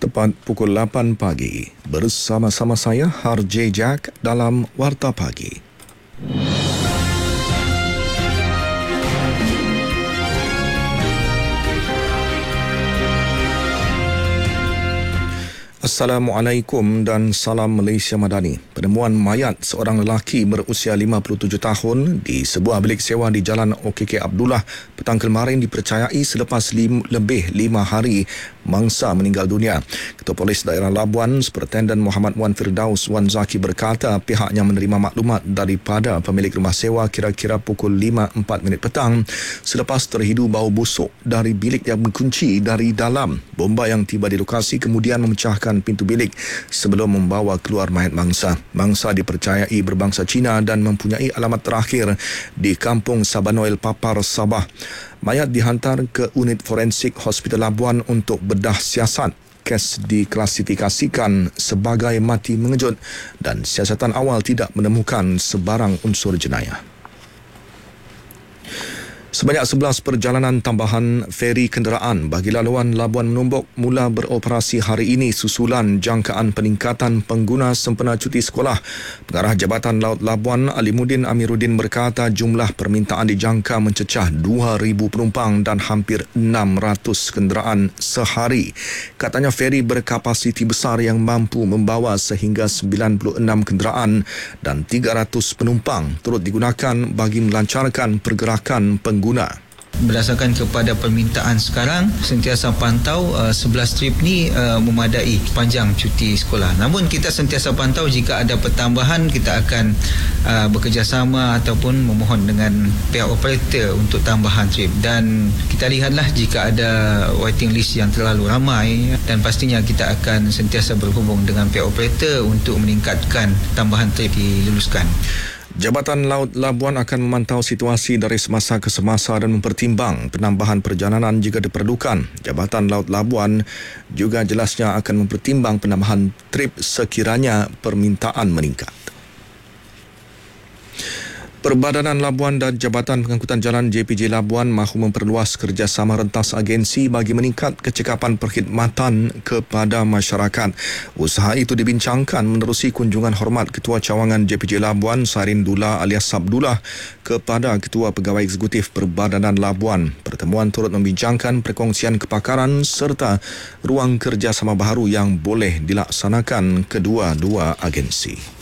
Tepat pukul 8 pagi, bersama-sama saya Harjay Jack dalam Warta Pagi. Assalamualaikum dan salam Malaysia Madani. Penemuan mayat seorang lelaki berusia 57 tahun di sebuah bilik sewa di Jalan OKK Abdullah petang kemarin dipercayai selepas lebih 5 hari mangsa meninggal dunia. Ketua Polis Daerah Labuan, Superintendent Muhammad Wan Firdaus Wan Zaki berkata pihaknya menerima maklumat daripada pemilik rumah sewa kira-kira pukul 5.04 petang selepas terhidu bau busuk dari bilik yang dikunci dari dalam. Bomba yang tiba di lokasi kemudian memecahkan pintu bilik sebelum membawa keluar mayat mangsa. Mangsa dipercayai berbangsa Cina dan mempunyai alamat terakhir di Kampung Sabanoil Papar, Sabah. Mayat dihantar ke unit forensik Hospital Labuan untuk bedah siasat. Kes diklasifikasikan sebagai mati mengejut dan siasatan awal tidak menemukan sebarang unsur jenayah. Sebanyak 11 perjalanan tambahan feri kenderaan bagi laluan Labuan Menumbuk mula beroperasi hari ini susulan jangkaan peningkatan pengguna sempena cuti sekolah. Pengarah Jabatan Laut Labuan Alimuddin Amiruddin berkata jumlah permintaan dijangka mencecah 2,000 penumpang dan hampir 600 kenderaan sehari. Katanya feri berkapasiti besar yang mampu membawa sehingga 96 kenderaan dan 300 penumpang turut digunakan bagi melancarkan pergerakan pengguna. Berdasarkan kepada permintaan sekarang, sentiasa pantau 11 trip ni memadai panjang cuti sekolah. Namun kita sentiasa pantau jika ada pertambahan, kita akan bekerjasama ataupun memohon dengan pihak operator untuk tambahan trip. Dan kita lihatlah jika ada waiting list yang terlalu ramai dan pastinya kita akan sentiasa berhubung dengan pihak operator untuk meningkatkan tambahan trip diluluskan. Jabatan Laut Labuan akan memantau situasi dari semasa ke semasa dan mempertimbang penambahan perjalanan jika diperlukan. Jabatan Laut Labuan juga jelasnya akan mempertimbang penambahan trip sekiranya permintaan meningkat. Perbadanan Labuan dan Jabatan Pengangkutan Jalan JPJ Labuan mahu memperluas kerjasama rentas agensi bagi meningkat kecekapan perkhidmatan kepada masyarakat. Usaha itu dibincangkan menerusi kunjungan hormat Ketua Cawangan JPJ Labuan Sairin Dullah alias Sabdullah kepada Ketua Pegawai Eksekutif Perbadanan Labuan. Pertemuan turut membincangkan perkongsian kepakaran serta ruang kerjasama baharu yang boleh dilaksanakan kedua-dua agensi.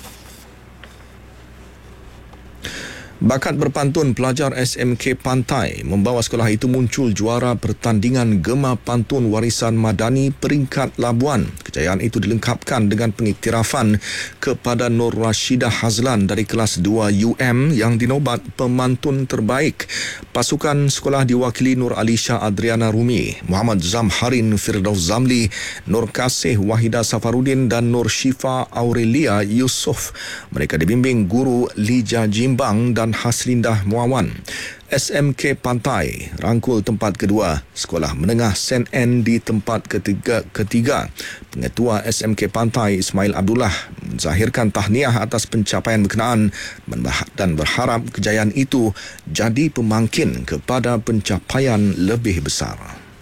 Bakat berpantun pelajar SMK Pantai membawa sekolah itu muncul juara pertandingan Gema Pantun Warisan Madani peringkat Labuan. Kejayaan itu dilengkapkan dengan pengiktirafan kepada Nur Rashidah Hazlan dari kelas 2 UM yang dinobat pemantun terbaik. Pasukan sekolah diwakili Nur Alisha Adriana Rumi, Muhammad Zamharin Firdaus Zamli, Nur Kasih Wahida Safarudin dan Nur Syifa Aurelia Yusof. Mereka dibimbing guru Lija Jimbang dan Haslindah Muawan. SMK Pantai rangkul tempat kedua, sekolah menengah Saint Anne di tempat ketiga. Pengetua SMK Pantai Ismail Abdullah menzahirkan tahniah atas pencapaian berkenaan dan berharap kejayaan itu jadi pemangkin kepada pencapaian lebih besar.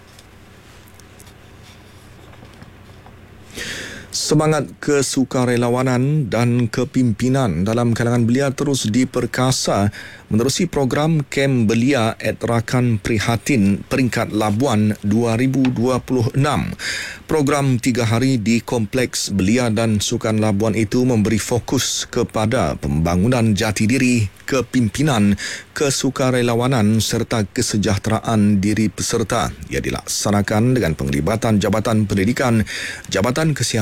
Semangat kesukarelawanan dan kepimpinan dalam kalangan belia terus diperkasa menerusi program Kem Belia at Rakan Prihatin peringkat Labuan 2026. Program 3 hari di Kompleks Belia dan Sukan Labuan itu memberi fokus kepada pembangunan jati diri, kepimpinan, kesukarelawanan serta kesejahteraan diri peserta. Ia dilaksanakan dengan penglibatan Jabatan Pendidikan, Jabatan Kesihatan